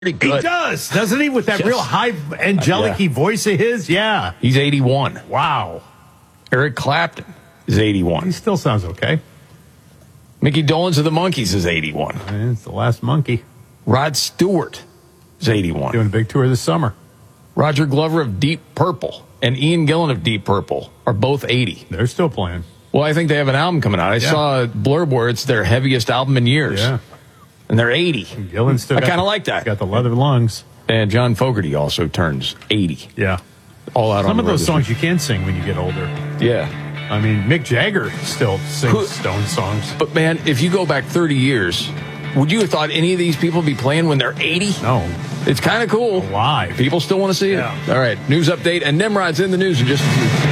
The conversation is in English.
pretty good. He does, doesn't he? With that Yes. real high angelic-y voice of his? Yeah. He's 81. Wow. Eric Clapton is 81. He still sounds okay. Mickey Dolenz of the Monkees is 81. It's the last monkey. Rod Stewart is 81. Doing a big tour this summer. Roger Glover of Deep Purple and Ian Gillan of Deep Purple are both 80. They're still playing. Well, I think they have an album coming out. I saw a blurb where it's their heaviest album in years. Yeah. And they're 80. Gillen still I kind of like that. Got the leather lungs. And John Fogerty also turns 80. Yeah. All out on Some the of road those this songs you can sing when you get older. week. Yeah. I mean, Mick Jagger still sings Stone songs. But, man, if you go back 30 years, would you have thought any of these people would be playing when they're 80? No. It's kind of cool. Live. People still want to see it. Yeah. All right. News update. And Nimrod's in the news in just a few.